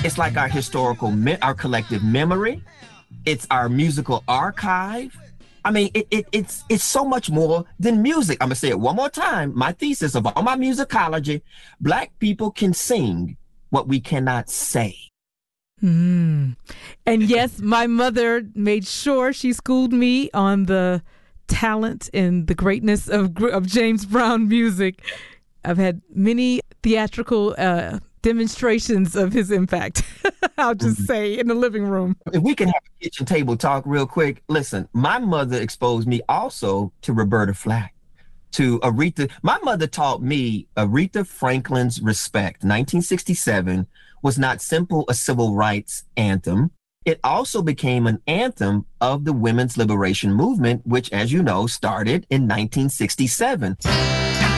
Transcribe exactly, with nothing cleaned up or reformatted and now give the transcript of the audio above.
It's like our historical, me- our collective memory. It's our musical archive. I mean, it, it, it's it's so much more than music. I'm gonna say it one more time. My thesis of all my musicology: Black people can sing what we cannot say. Mm. And yes, my mother made sure she schooled me on the talent and the greatness of of James Brown music. I've had many theatrical uh, demonstrations of his impact. I'll just Mhm. say in the living room. If we can have a kitchen table talk real quick, listen, my mother exposed me also to Roberta Flack, to Aretha. My mother taught me Aretha Franklin's Respect, nineteen sixty-seven, was not simple a civil rights anthem. It also became an anthem of the women's liberation movement, which, as you know, started in nineteen sixty-seven.